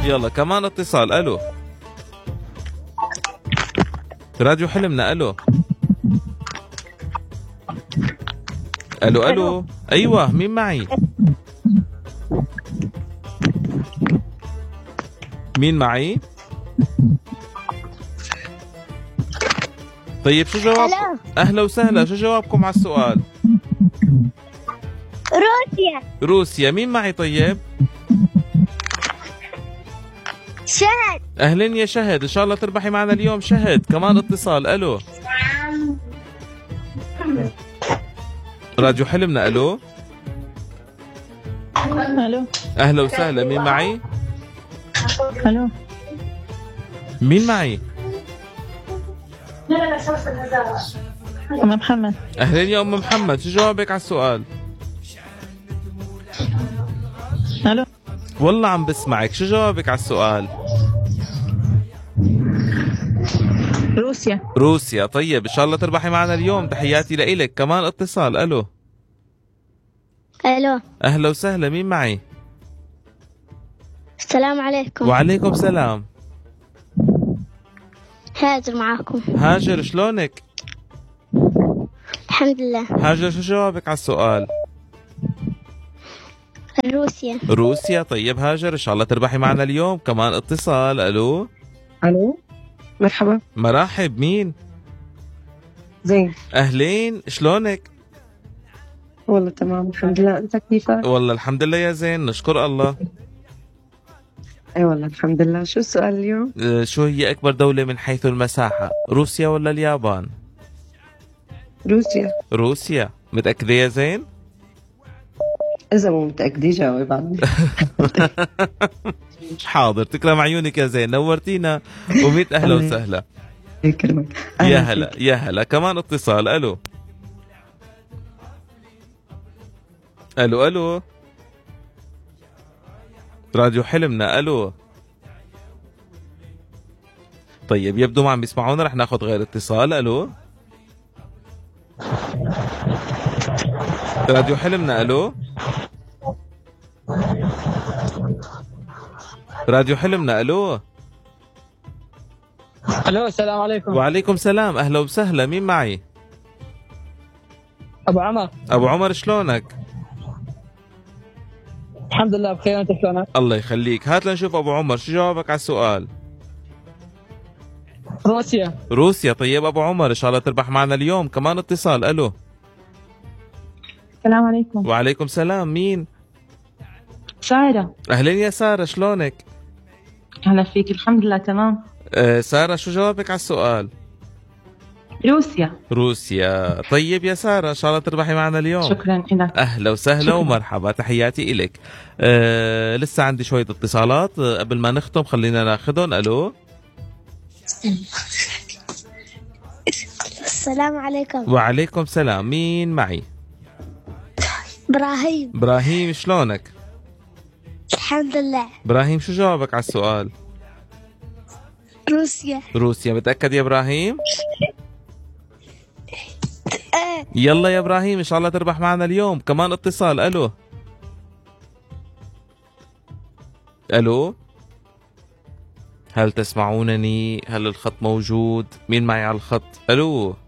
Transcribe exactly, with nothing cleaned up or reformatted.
يلا كمان اتصال. الو راديو حلمنا. الو الو الو ايوه مين معي؟ مين معي؟ طيب شو جوابكم؟ اهلا وسهلا، شو جوابكم على السؤال؟ روسيا. روسيا. مين معي طيب؟ شهد. اهلين يا شهد، ان شاء الله تربحي معنا اليوم. شهد كمان اتصال. الو راديو حلمنا. الو الو اهلا وسهلا، مين معي؟ الو مين معي؟ ام محمد. اهلين يا ام محمد، شو جوابك على السؤال؟ الو والله عم بسمعك، شو جوابك على السؤال؟ روسيا. روسيا. طيب ان شاء الله تربحي معنا اليوم، تحياتي لإلك. كمان اتصال. الو الو اهلا وسهلا، مين معي؟ السلام عليكم. وعليكم سلام. هاجر معاكم. هاجر شلونك؟ الحمد لله. هاجر شو جوابك على السؤال؟ روسيا. روسيا. طيب هاجر ان شاء الله تربحي معنا اليوم. كمان اتصال. الو الو مرحبا. مرحب، مين؟ زين. اهلين، شلونك؟ والله تمام الحمد لله، انت كيفك؟ والله الحمد لله يا زين، نشكر الله. اي والله الحمد لله. شو السؤال اليوم؟ أه شو هي اكبر دولة من حيث المساحة؟ روسيا ولا اليابان؟ روسيا. روسيا. متأكدة يا زين؟ اذا مو متأكدة جاوب عني. حاضر، تكرم عيونك يا زين، نورتينا وميت اهلا وسهلا. يكرمك. يا هلا يا هلا. كمان اتصال. الو الو الو راديو حلمنا. الو طيب يبدو ما عم بيسمعونا، رح ناخذ غير اتصال. الو راديو حلمنا. الو راديو حلمنا. الو الو السلام عليكم. وعليكم سلام، اهلا وسهلا، مين معي؟ ابو عمر. ابو عمر شلونك؟ الحمد لله بخير، انت شلونك؟ الله يخليك. هات لنشوف ابو عمر، شو جوابك على السؤال؟ روسيا. روسيا. طيب ابو عمر ان شاء الله تربح معنا اليوم. كمان اتصال. الو السلام عليكم. وعليكم سلام، مين؟ سارة. اهلين يا سارة، شلونك؟ اهلا فيك، الحمد لله تمام. أه سارة شو جوابك على السؤال؟ روسيا. روسيا. طيب يا سارة ان شاء الله تربحي معنا اليوم. شكرا لك. اهلا وسهلا شكرا. ومرحبا، تحياتي الك. أه لسه عندي شوية اتصالات أه قبل ما نختم، خلينا ناخذهم. الو السلام عليكم. وعليكم سلام، مين معي؟ ابراهيم. ابراهيم شلونك؟ الحمد لله. ابراهيم شو جوابك على السؤال؟ روسيا. روسيا. متأكد يا ابراهيم؟ ايه. يلا يا ابراهيم ان شاء الله تربح معنا اليوم. كمان اتصال. الو الو هل تسمعونني؟ هل الخط موجود؟ مين معي على الخط؟ الو